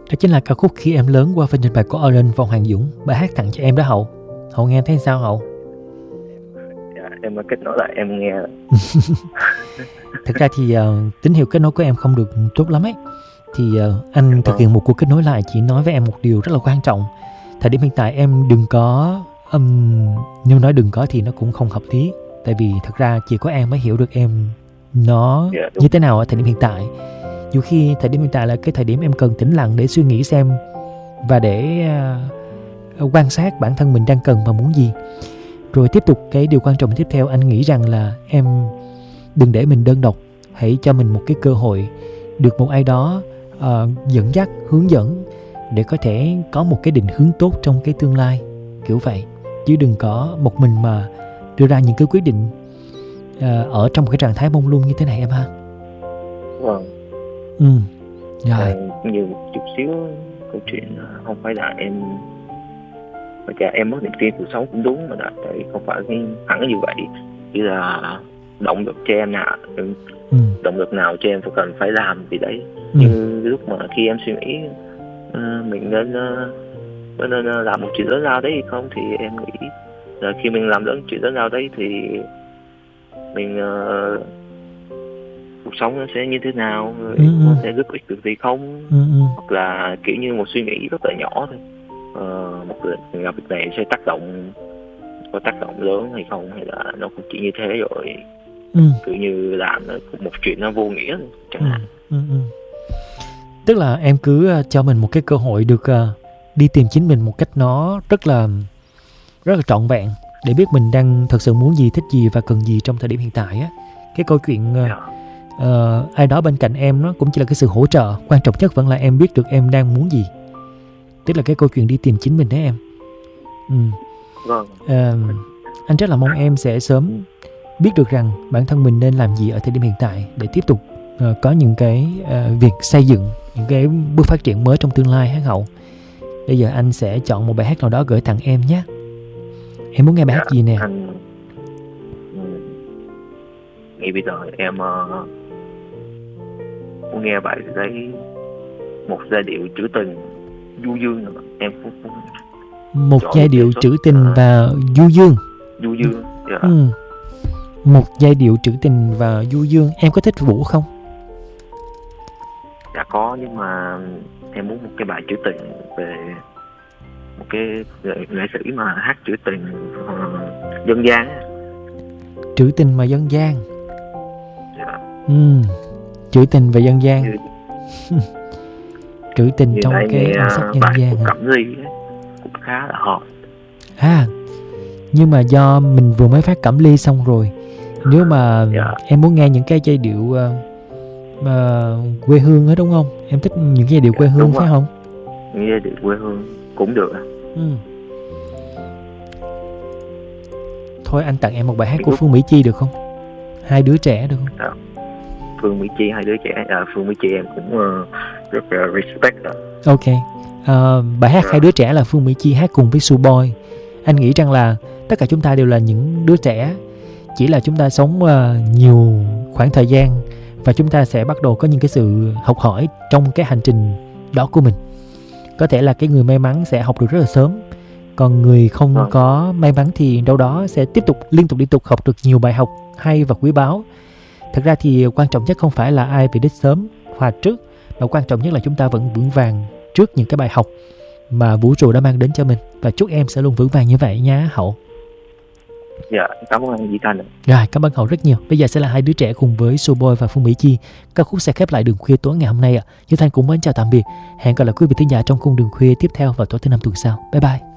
Đó chính là ca khúc Khi Em Lớn qua phần trình bày của Oren và Hoàng Dũng. Bài hát tặng cho em đó Hậu. Hậu nghe thấy sao Hậu? Dạ, em kết nối lại em nghe. Thực ra thì tín hiệu kết nối của em không được tốt lắm ấy. Thì anh thực hiện một cuộc kết nối lại chỉ nói với em một điều rất là quan trọng. Thời điểm hiện tại em đừng có nếu nói đừng có thì nó cũng không hợp lý. Tại vì thật ra chỉ có em mới hiểu được em nó như thế nào ở thời điểm hiện tại. Dù khi thời điểm hiện tại là cái thời điểm em cần tĩnh lặng để suy nghĩ xem và để quan sát bản thân mình đang cần và muốn gì. Rồi tiếp tục cái điều quan trọng tiếp theo, anh nghĩ rằng là em đừng để mình đơn độc. Hãy cho mình một cái cơ hội được một ai đó dẫn dắt, hướng dẫn để có thể có một cái định hướng tốt trong cái tương lai, kiểu vậy. Chứ đừng có một mình mà đưa ra những cái quyết định ở trong một cái trạng thái mông lung như thế này em ha. Vâng. Rồi. Như một chút xíu câu chuyện không phải là em em mất niềm tin cuộc sống cũng đúng mà đã, tại không phải hẳn như vậy. Chỉ là động lực cho em nào, động lực nào cho em cần phải làm gì đấy. Nhưng lúc mà khi em suy nghĩ mình nên làm một chuyện lớn lao đấy hay không, thì em nghĩ là khi mình làm chuyện lớn lao đấy thì mình cuộc sống nó sẽ như thế nào, nó sẽ giúp ích được gì không, hoặc là kiểu như một suy nghĩ rất là nhỏ thôi, một làm việc này sẽ có tác động lớn hay không, hay là nó cũng chỉ như thế rồi, kiểu như làm một chuyện nó vô nghĩa chẳng hạn. Tức là em cứ cho mình một cái cơ hội được đi tìm chính mình một cách nó rất là trọn vẹn, để biết mình đang thật sự muốn gì, thích gì và cần gì trong thời điểm hiện tại á. Cái câu chuyện ai đó bên cạnh em nó cũng chỉ là cái sự hỗ trợ, quan trọng nhất vẫn là em biết được em đang muốn gì. Tức là cái câu chuyện đi tìm chính mình đấy em. Anh rất là mong em sẽ sớm biết được rằng bản thân mình nên làm gì ở thời điểm hiện tại để tiếp tục có những cái việc xây dựng những cái bước phát triển mới trong tương lai hả Hậu. Bây giờ anh sẽ chọn một bài hát nào đó gửi tặng em nhé. Em muốn nghe bài hát gì nè? Ngay bây giờ em muốn nghe bài đấy, một giai điệu trữ tình du dương nữa. Em một giai điệu trữ tình và du dương. Một giai điệu trữ tình và du dương. Em có thích Vũ không? Dạ có, nhưng mà em muốn một cái bài trữ tình về một cái nghệ sĩ mà hát trữ tình dân gian. Trữ tình mà dân gian. Trữ tình và dân gian. Trữ tình trong cái bản sắc nhân gian. Cẩm Ly cũng khá là hợp. Nhưng mà do mình vừa mới phát Cẩm Ly xong rồi. Nếu mà em muốn nghe những cái giai điệu quê hương á, đúng không? Em thích những giai điệu quê hương phải không? Những giai điệu quê hương cũng được. Thôi anh tặng em một bài hát của Phương Mỹ Chi được không? Hai đứa trẻ được không? Phương Mỹ Chi, hai đứa trẻ. Phương Mỹ Chi em cũng rất là respect đó. Ok. Bài hát Hai đứa trẻ là Phương Mỹ Chi hát cùng với Suboi. Anh nghĩ rằng là tất cả chúng ta đều là những đứa trẻ, chỉ là chúng ta sống nhiều khoảng thời gian và chúng ta sẽ bắt đầu có những cái sự học hỏi trong cái hành trình đó của mình. Có thể là cái người may mắn sẽ học được rất là sớm, còn người không có may mắn thì đâu đó sẽ liên tục học được nhiều bài học hay và quý báu. Thật ra thì quan trọng nhất không phải là ai về đích sớm hoặc trước, mà quan trọng nhất là chúng ta vẫn vững vàng trước những cái bài học mà vũ trụ đã mang đến cho mình. Và chúc em sẽ luôn vững vàng như vậy nha Hậu. Dạ, cảm ơn anh Duy Thanh. Rồi, cảm ơn Hậu rất nhiều. Bây giờ sẽ là hai đứa trẻ cùng với Suboi và Phương Mỹ Chi. Ca khúc sẽ khép lại Đường Khuya tối ngày hôm nay ạ. Duy Thanh cũng mến chào tạm biệt. Hẹn gặp lại quý vị thính giả trong khung Đường Khuya tiếp theo vào tối thứ Năm tuần sau. Bye bye.